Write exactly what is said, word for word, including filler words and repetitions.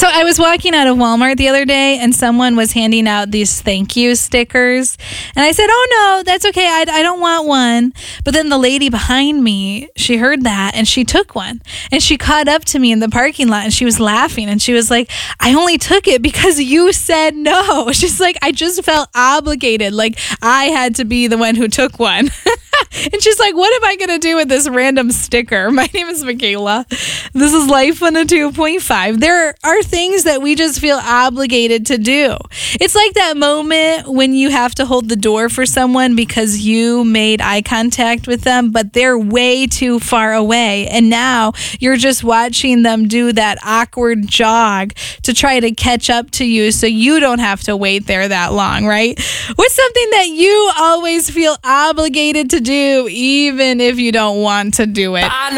So I was walking out of Walmart the other day and someone was handing out these thank you stickers. And I said, oh, no, that's okay. I, I don't want one. But then the lady behind me, she heard that and she took one. And she caught up to me in the parking lot and she was laughing. And she was like, I only took it because you said no. She's like, I just felt obligated. Like I had to be the one who took one. And she's like, what am I going to do with this random sticker? My name is Michaela. This is Life one oh two point five. There are things that we just feel obligated to do. It's like that moment when you have to hold the door for someone because you made eye contact with them, but they're way too far away. And now you're just watching them do that awkward jog to try to catch up to you so you don't have to wait there that long, right? What's something that you always feel obligated to do, even if you don't want to do it?